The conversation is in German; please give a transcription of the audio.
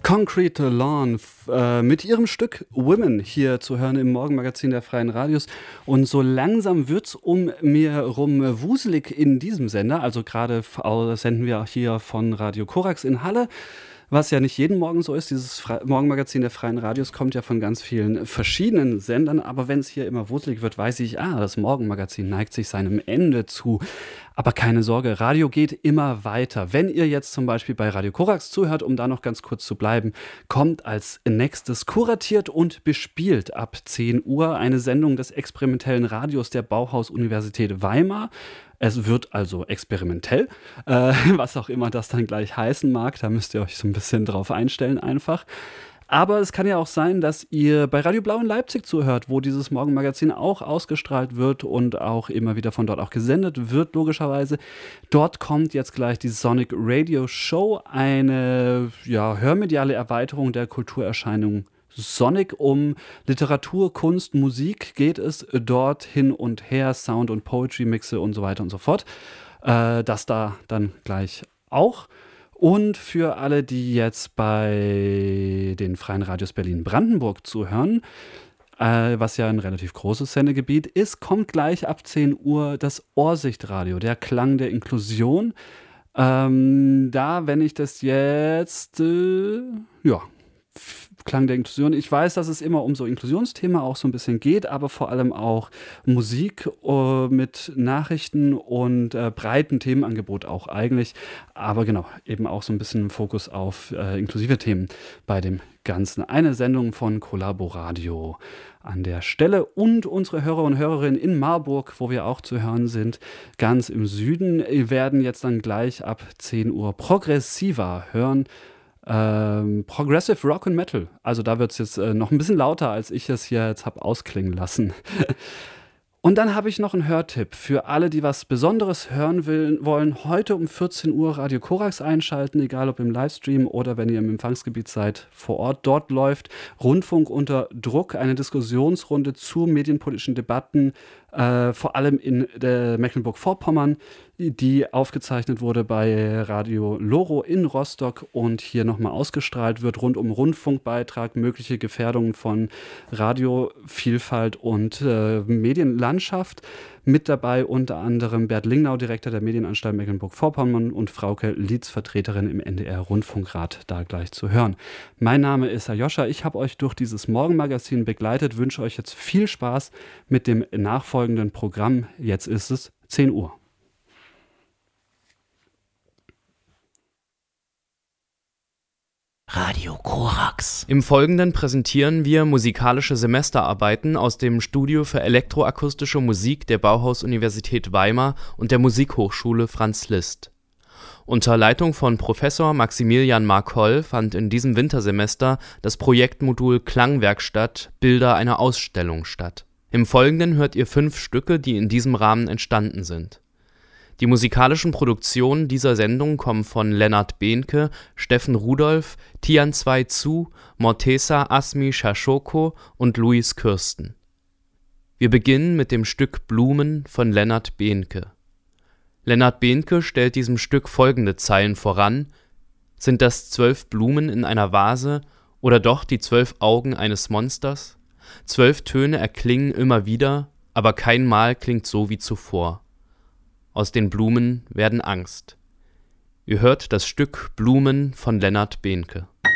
Concrete Lawn mit ihrem Stück Women hier zu hören im Morgenmagazin der Freien Radios. Und so langsam wird's um mir rum wuselig in diesem Sender. Also gerade senden wir hier von Radio Korax in Halle. Was ja nicht jeden Morgen so ist, dieses Morgenmagazin der Freien Radios kommt ja von ganz vielen verschiedenen Sendern, aber wenn es hier immer wuselig wird, weiß ich, das Morgenmagazin neigt sich seinem Ende zu. Aber keine Sorge, Radio geht immer weiter. Wenn ihr jetzt zum Beispiel bei Radio Korax zuhört, um da noch ganz kurz zu bleiben, kommt als nächstes kuratiert und bespielt ab 10 Uhr eine Sendung des experimentellen Radios der Bauhaus-Universität Weimar. Es wird also experimentell, was auch immer das dann gleich heißen mag. Da müsst ihr euch so ein bisschen drauf einstellen einfach. Aber es kann ja auch sein, dass ihr bei Radio Blau in Leipzig zuhört, wo dieses Morgenmagazin auch ausgestrahlt wird und auch immer wieder von dort auch gesendet wird, logischerweise. Dort kommt jetzt gleich die Sonic Radio Show, eine hörmediale Erweiterung der Kulturerscheinung Sonic. Um Literatur, Kunst, Musik geht es dort hin und her, Sound- und Poetry-Mixe und so weiter und so fort. Das da dann gleich auch. Und für alle, die jetzt bei den Freien Radios Berlin-Brandenburg zuhören, was ja ein relativ großes Sendegebiet ist, kommt gleich ab 10 Uhr das Ohrsichtradio, der Klang der Inklusion. Wenn ich das jetzt, Klang der Inklusion. Ich weiß, dass es immer um so Inklusionsthema auch so ein bisschen geht, aber vor allem auch Musik mit Nachrichten und breiten Themenangebot auch eigentlich. Aber genau, eben auch so ein bisschen Fokus auf inklusive Themen bei dem Ganzen. Eine Sendung von Collaboradio an der Stelle. Und unsere Hörer und Hörerinnen in Marburg, wo wir auch zu hören sind, ganz im Süden, werden jetzt dann gleich ab 10 Uhr Progressiva hören. Progressive Rock and Metal. Also da wird es jetzt noch ein bisschen lauter, als ich es hier jetzt habe ausklingen lassen. Und dann habe ich noch einen Hörtipp für alle, die was Besonderes hören wollen. Heute um 14 Uhr Radio Korax einschalten, egal ob im Livestream oder wenn ihr im Empfangsgebiet seid vor Ort. Dort läuft Rundfunk unter Druck, eine Diskussionsrunde zu medienpolitischen Debatten, vor allem in Mecklenburg-Vorpommern, die aufgezeichnet wurde bei Radio Loro in Rostock und hier nochmal ausgestrahlt wird, rund um Rundfunkbeitrag, mögliche Gefährdungen von Radiovielfalt und Medienlandschaft. Mit dabei unter anderem Bert Lingnau, Direktor der Medienanstalt Mecklenburg-Vorpommern, und Frauke Lietz, Vertreterin im NDR-Rundfunkrat, da gleich zu hören. Mein Name ist Aljoscha, ich habe euch durch dieses Morgenmagazin begleitet, wünsche euch jetzt viel Spaß mit dem nachfolgenden Programm. Jetzt ist es 10 Uhr. Radio Korax. Im Folgenden präsentieren wir musikalische Semesterarbeiten aus dem Studio für elektroakustische Musik der Bauhaus-Universität Weimar und der Musikhochschule Franz Liszt. Unter Leitung von Professor Maximilian Marcoll fand in diesem Wintersemester das Projektmodul Klangwerkstatt – Bilder einer Ausstellung statt. Im Folgenden hört ihr 5 Stücke, die in diesem Rahmen entstanden sind. Die musikalischen Produktionen dieser Sendung kommen von Lennart Behnke, Steffen Rudolph, Tian Zwei Zu, Morteza Asmi Shashoko und Luis Kürsten. Wir beginnen mit dem Stück Blumen von Lennart Behnke. Lennart Behnke stellt diesem Stück folgende Zeilen voran: Sind das 12 Blumen in einer Vase oder doch die 12 Augen eines Monsters? 12 Töne erklingen immer wieder, aber kein Mal klingt so wie zuvor. Aus den Blumen werden Angst. Ihr hört das Stück Blumen von Lennart Behnke.